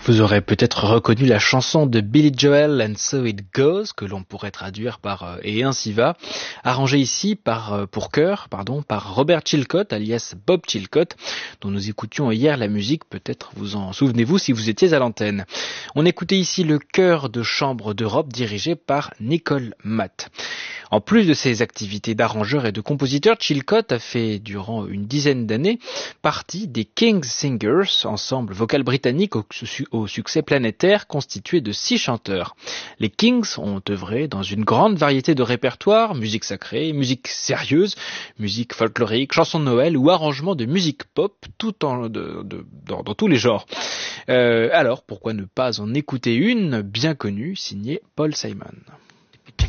Vous aurez peut-être reconnu la chanson de Billy Joel and So It Goes, que l'on pourrait traduire par Et ainsi va, arrangée ici pour chœur, par Robert Chilcott, alias Bob Chilcott, dont nous écoutions hier la musique, peut-être vous en souvenez-vous si vous étiez à l'antenne. On écoutait ici le chœur de chambre d'Europe dirigé par Nicole Matt. En plus de ses activités d'arrangeur et de compositeur, Chilcott a fait durant une dizaine d'années partie des King's Singers, ensemble vocal britannique au succès planétaire constitué de 6 chanteurs. Les Kings ont œuvré dans une grande variété de répertoires, musique sacrée, musique sérieuse, musique folklorique, chansons de Noël ou arrangements de musique pop, dans tous les genres. Alors, pourquoi ne pas en écouter une bien connue, signée Paul Simon.